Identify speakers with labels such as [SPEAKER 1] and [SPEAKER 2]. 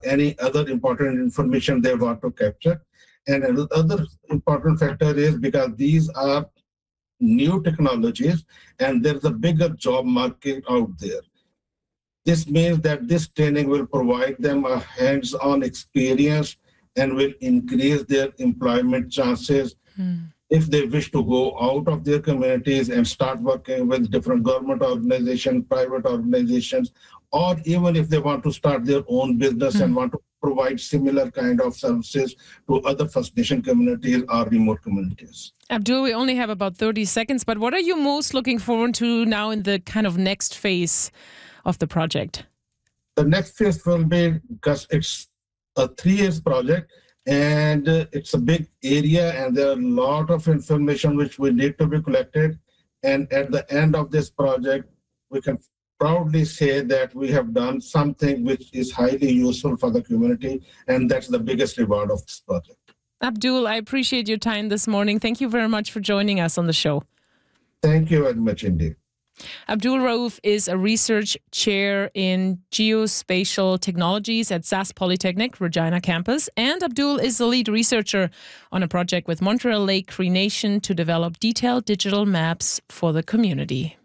[SPEAKER 1] any other important information they want to capture. And another important factor is because these are new technologies and there's a bigger job market out there. This means that this training will provide them a hands-on experience and will increase their employment chances if they wish to go out of their communities and start working with different government organizations, private organizations, or even if they want to start their own business and want to provide similar kind of services to other First Nation communities or remote communities.
[SPEAKER 2] Abdul, we only have about 30 seconds, but what are you most looking forward to now in the kind of next phase of the project?
[SPEAKER 1] The next phase will be, because it's a 3 years project, and it's a big area and there are a lot of information which we need to be collected. And at the end of this project, we can proudly say that we have done something which is highly useful for the community, and that's the biggest reward of this project.
[SPEAKER 2] Abdul, I appreciate your time this morning. Thank you very much for joining us on the show.
[SPEAKER 1] Thank you very much indeed.
[SPEAKER 2] Abdul Rauf is a research chair in geospatial technologies at SAS Polytechnic, Regina campus. And Abdul is the lead researcher on a project with Montreal Lake Cree Nation to develop detailed digital maps for the community.